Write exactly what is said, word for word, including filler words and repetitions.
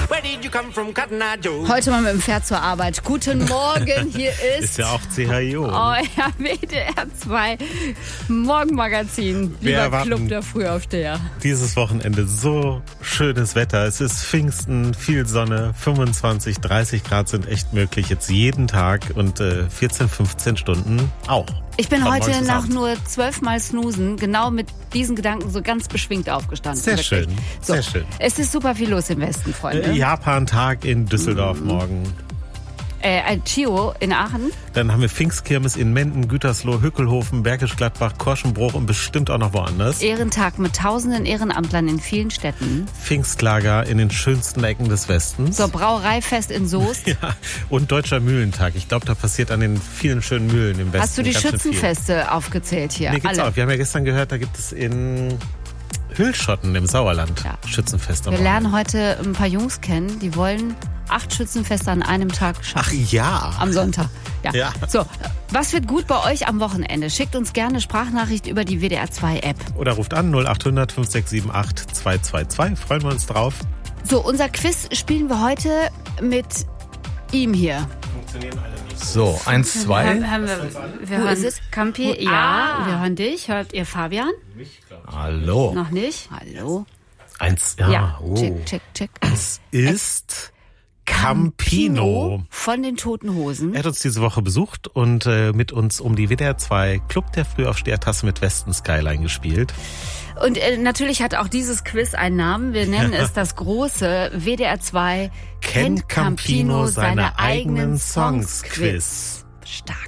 Where did you come from, Cotton Eye Joe? Heute mal mit dem Pferd zur Arbeit. Guten Morgen, hier ist... Ist ja auch C H I O. Euer W D R zwei Morgenmagazin. Lieber Club der Frühaufsteher. Dieses Wochenende so schönes Wetter. Es ist Pfingsten, viel Sonne, fünfundzwanzig, dreißig Grad sind echt möglich. Jetzt jeden Tag und äh, vierzehn, fünfzehn Stunden auch. Ich bin Von heute morgens bis nach abends. nur zwölfmal Snoosen genau mit diesen Gedanken so ganz beschwingt aufgestanden. Sehr Wirklich. schön, So, sehr schön. Es ist super viel los im Westen, Freunde. Äh, Japan-Tag in Düsseldorf Mhm. morgen. Äh, ein Chio in Aachen. Dann haben wir Pfingstkirmes in Menden, Gütersloh, Hückelhofen, Bergisch Gladbach, Korschenbruch und bestimmt auch noch woanders. Ehrentag mit tausenden Ehrenamtlern in vielen Städten. Pfingstlager in den schönsten Ecken des Westens. So, Brauereifest in Soest. Ja, und Deutscher Mühlentag. Ich glaube, da passiert an den vielen schönen Mühlen im Westen Hast du die ganz schön viel. Schützenfeste aufgezählt hier? Nee, gibt's Alle. auch. Wir haben ja gestern gehört, da gibt es in Hüllschotten im Sauerland Ja. Schützenfest. am Wir lernen Wochenende. heute ein paar Jungs kennen, die wollen acht Schützenfeste an einem Tag Ach schaffen. ja. Am Sonntag. Ja. Ja. So, was wird gut bei euch am Wochenende? Schickt uns gerne eine Sprachnachricht über die W D R zwei App. Oder ruft an null acht hundert, fünf sechs sieben acht, zwei zwei zwei. Freuen wir uns drauf. So, unser Quiz spielen wir heute mit ihm hier. Funktionieren alle nicht. So, eins, zwei. Haben, haben wir, wir Wo hören ist es? Campi, ja, Ah. wir hören dich. Hört ihr Fabian? Hallo. Noch nicht? Hallo? Eins, ja. Ja, oh. check, check, check. Es ist Campino. von den Toten Hosen. Er hat uns diese Woche besucht und äh, mit uns um die W D R zwei Club der Frühaufsteher-Tasse mit Westen Skyline gespielt. Und äh, natürlich hat auch dieses Quiz einen Namen. Wir nennen es das große W D R zwei Kennt Campino seine eigenen Songs Quiz. Stark.